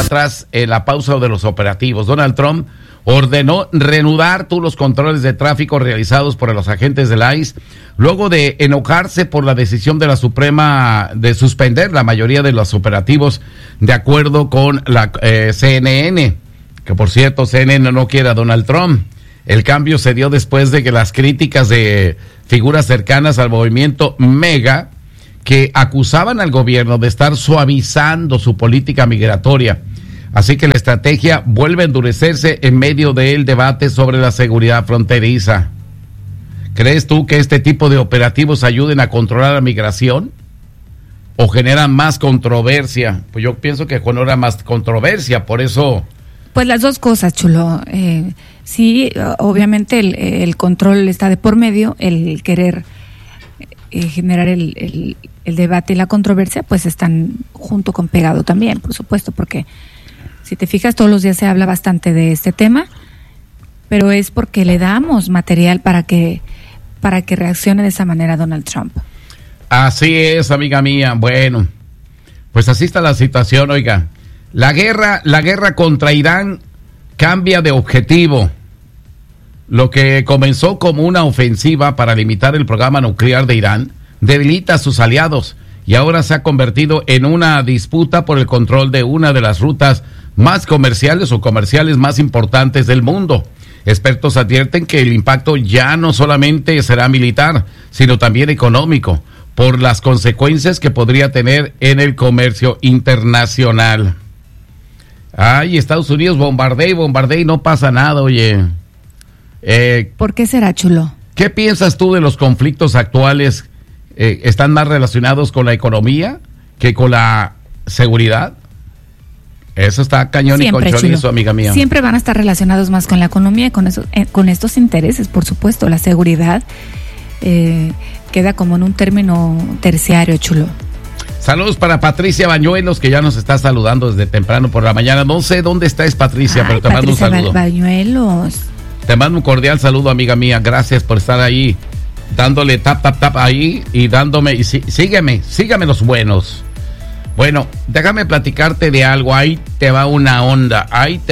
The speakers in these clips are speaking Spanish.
atrás en la pausa de los operativos. Donald Trump ordenó reanudar todos los controles de tráfico realizados por los agentes del ICE, luego de enojarse por la decisión de la Suprema de suspender la mayoría de los operativos, de acuerdo con la CNN, que por cierto CNN no quiere a Donald Trump. El cambio se dio después de que las críticas de figuras cercanas al movimiento MAGA, que acusaban al gobierno de estar suavizando su política migratoria. Así que la estrategia vuelve a endurecerse en medio del debate sobre la seguridad fronteriza. ¿Crees tú que este tipo de operativos ayuden a controlar la migración o generan más controversia? Pues yo pienso que genera más controversia, por eso... Pues las dos cosas, Chulo. Sí, obviamente el control está de por medio, el querer generar el debate y la controversia, pues están junto con pegado también, por supuesto, porque si te fijas todos los días se habla bastante de este tema, pero es porque le damos material para que reaccione de esa manera Donald Trump. Así es, amiga mía. Bueno, pues así está la situación, oiga. La guerra contra Irán cambia de objetivo. Lo que comenzó como una ofensiva para limitar el programa nuclear de Irán debilita a sus aliados y ahora se ha convertido en una disputa por el control de una de las rutas más comerciales más importantes del mundo. Expertos advierten que el impacto ya no solamente será militar, sino también económico, por las consecuencias que podría tener en el comercio internacional. Ay, Estados Unidos bombardea y no pasa nada, oye. ¿Por qué será, Chulo? ¿Qué piensas tú de los conflictos actuales? ¿Están más relacionados con la economía que con la seguridad? Eso está cañón. Siempre, y con chorizo, amiga mía. Siempre van a estar relacionados más con la economía, con estos intereses, por supuesto. La seguridad queda como en un término terciario, Chulo. Saludos para Patricia Bañuelos, que ya nos está saludando desde temprano por la mañana. No sé dónde está Patricia, pero te mando un saludo. Bañuelos. Te mando un cordial saludo, amiga mía. Gracias por estar ahí, dándole tap ahí y dándome. Y sígueme los buenos. Bueno, déjame platicarte de algo. Ahí te va una onda.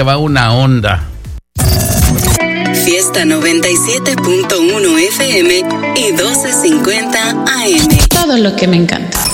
Fiesta 97.1 FM y 1250 AM. Todo lo que me encanta.